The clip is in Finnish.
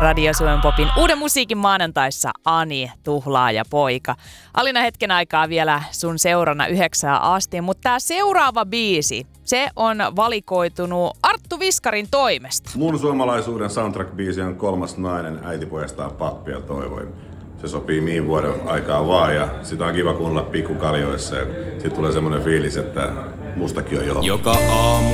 Radio Suomen Popin uuden musiikin maanantaissa Ani, Tuhlaa ja poika. Alina hetken aikaa vielä sun seurana 9 asti, mutta tää seuraava biisi, se on valikoitunut Arttu Viskarin toimesta. Mun suomalaisuuden soundtrack-biisi on Kolmas nainen, äiti pojastaan pappia toivoi. Se sopii mihin vuoden aikaa vaan ja sitä on kiva kuunnella pikkukaljoissa ja sit tulee semmonen fiilis, että mustakin on jo. Joka aamu